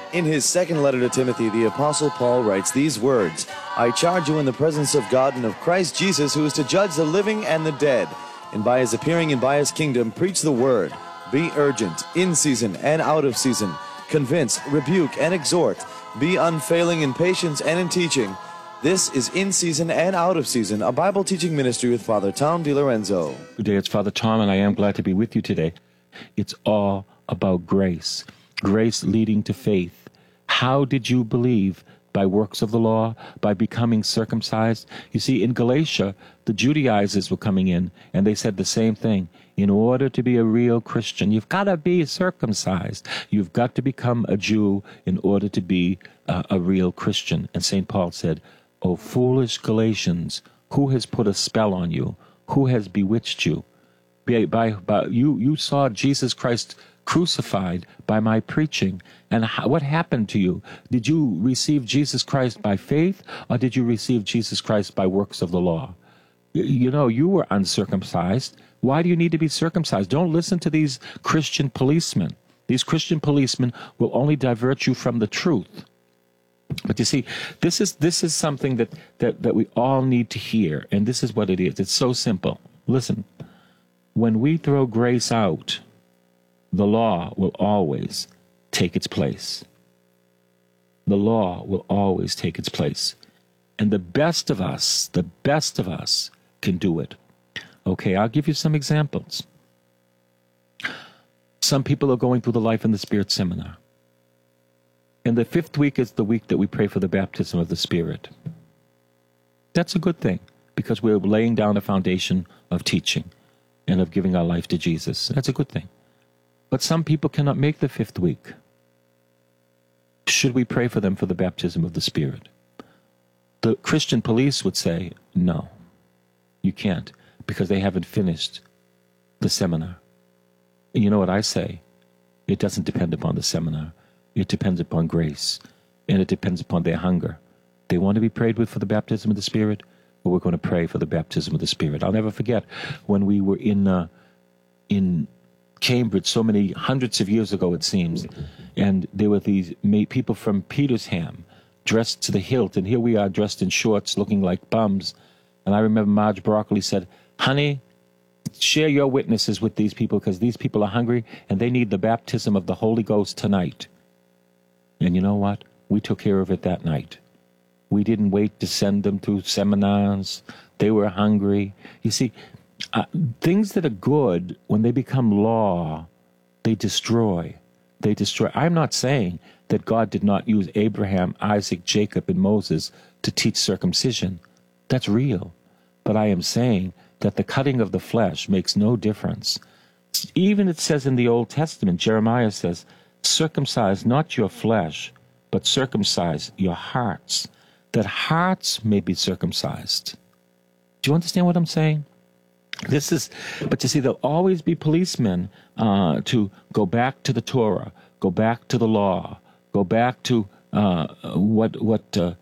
In his second letter to Timothy, the Apostle Paul writes these words, I charge you in the presence of God and of Christ Jesus, who is to judge the living and the dead, and by his appearing and by his kingdom, preach the word. Be urgent, in season and out of season. Convince, rebuke, and exhort. Be unfailing in patience and in teaching. This is In Season and Out of Season, a Bible teaching ministry with Father Tom DiLorenzo. Good day, it's Father Tom, and I am glad to be with you today. It's all about grace. Grace leading to faith. How did you believe? By works of the law? By becoming circumcised? You see, in Galatia, the Judaizers were coming in, and they said the same thing. In order to be a real Christian, you've got to be circumcised. You've got to become a Jew in order to be a real Christian. And St. Paul said, O foolish Galatians, who has put a spell on you? Who has bewitched you? You saw Jesus Christ crucified by my preaching. And what happened to you? Did you receive Jesus Christ by faith, or did you receive Jesus Christ by works of the law? You know, you were uncircumcised. Why do you need to be circumcised? Don't listen to these Christian policemen. These Christian policemen will only divert you from the truth. But you see, this is something that we all need to hear, and this is what it is. It's so simple. Listen, when we throw grace out, the law will always take its place. The law will always take its place. And the best of us can do it. Okay, I'll give you some examples. Some people are going through the Life in the Spirit seminar. And the 5th week is the week that we pray for the baptism of the Spirit. That's a good thing, because we're laying down a foundation of teaching and of giving our life to Jesus. That's a good thing. But some people cannot make the 5th week. Should we pray for them for the baptism of the Spirit? The Christian police would say, no, you can't, because they haven't finished the seminar. And you know what I say? It doesn't depend upon the seminar. It depends upon grace, and it depends upon their hunger. They want to be prayed with for the baptism of the Spirit, or we're going to pray for the baptism of the Spirit. I'll never forget when we were in Cambridge so many hundreds of years ago, it seems, and there were these people from Petersham dressed to the hilt, and here we are dressed in shorts looking like bums. And I remember Marge Broccoli said, honey, share your witnesses with these people, because these people are hungry and they need the baptism of the Holy Ghost tonight. And you know what? We took care of it that night. We didn't wait to send them through seminars. They were hungry. You see, things that are good, when they become law, they destroy. They destroy. I'm not saying that God did not use Abraham, Isaac, Jacob, and Moses to teach circumcision. That's real. But I am saying that the cutting of the flesh makes no difference. Even it says in the Old Testament, Jeremiah says, circumcise not your flesh, but circumcise your hearts, that hearts may be circumcised. Do you understand what I'm saying? But you see, there'll always be policemen to go back to the Torah, go back to the law, go back to what